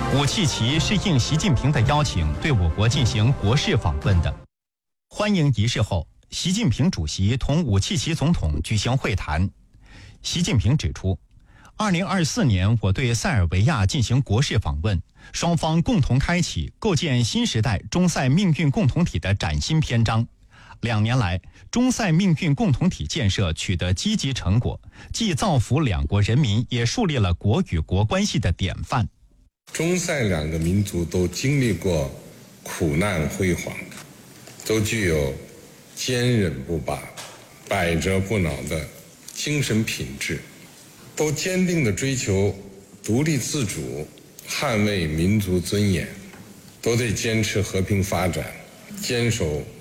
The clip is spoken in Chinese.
武契奇是应习近平的邀请，对我国进行国事访问的。欢迎仪式后，习近平主席同武契奇总统举行会谈。习近平指出，2024年我对塞尔维亚进行国事访问，双方共同开启构建新时代中塞命运共同体的崭新篇章。2年来，中塞命运共同体建设取得积极成果，既造福两国人民，也树立了国与国关系的典范。 中塞两个民族都经历过苦难辉煌，都具有坚韧不拔、百折不挠的精神品质，都坚定地追求独立自主，捍卫民族尊严，都得坚持和平发展，坚守